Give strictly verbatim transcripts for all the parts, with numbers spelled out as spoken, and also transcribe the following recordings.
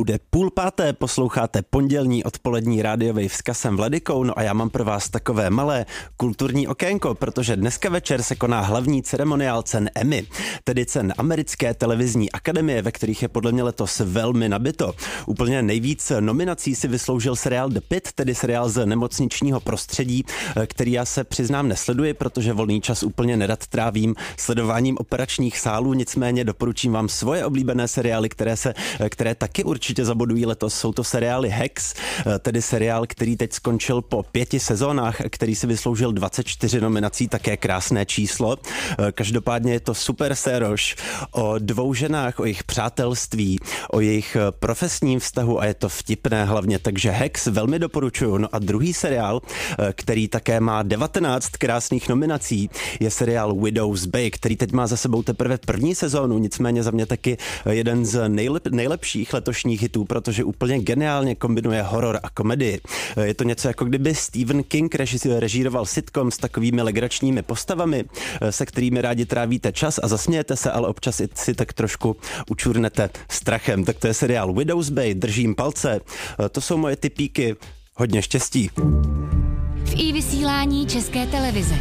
Bude půl páté, posloucháte pondělní odpolední rádiový vzkaz, jsem Vladykou, no a já mám pro vás takové malé kulturní okénko, protože dneska večer se koná hlavní ceremoniál cen Emmy, tedy cen Americké televizní akademie, ve kterých je podle mě letos velmi nabito. Úplně nejvíc nominací si vysloužil seriál The Pitt, tedy seriál z nemocničního prostředí, který já se přiznám nesleduji, protože volný čas úplně nerad trávím sledováním operačních sálů, nicméně doporučím vám svoje oblíbené seriály, které se, které taky určitě zabodují letos. Jsou to seriály Hex, tedy seriál, který teď skončil po pěti sezónách, který si vysloužil dvacet čtyři nominací, také krásné číslo. Každopádně je to super séroš o dvou ženách, o jejich přátelství, o jejich profesním vztahu a je to vtipné hlavně, takže Hex velmi doporučuju. No a druhý seriál, který také má devatenáct krásných nominací, je seriál Widow's Bay, který teď má za sebou teprve první sezónu, nicméně za mě taky jeden z nejlep, nejlepších letošních hitů, protože úplně geniálně kombinuje horor a komedii. Je to něco jako kdyby Stephen King režíroval sitcom s takovými legračními postavami, se kterými rádi trávíte čas a zasmějete se, ale občas i si tak trošku učurnete strachem. Tak to je seriál Widow's Bay, držím palce. To jsou moje tipíky. Hodně štěstí. V iVysílání České televize.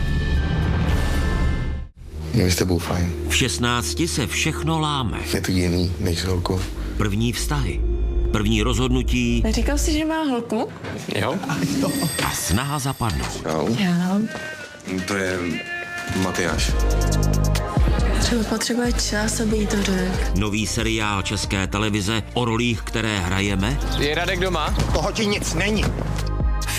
Je mi s tebou fajn. V šestnácti se všechno láme. Je to jiný než s holkou. První vztahy, první rozhodnutí. Neříkal jsi, že má holku? Jo. A snaha zapadnout. Jo. Jo. To je Matyáš. Třeba potřebuje čas, aby jí to řekl. Nový seriál České televize o rolích, které hrajeme. Je Radek doma? Toho ti nic není.